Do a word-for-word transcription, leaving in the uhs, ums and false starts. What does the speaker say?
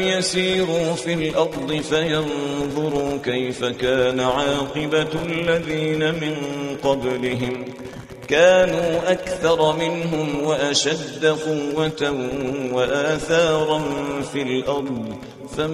يسيروا في الأرض فينظروا كيف كان عاقبة الذين من قبلهم كانوا أكثر منهم وأشد قوة وآثارا في الأرض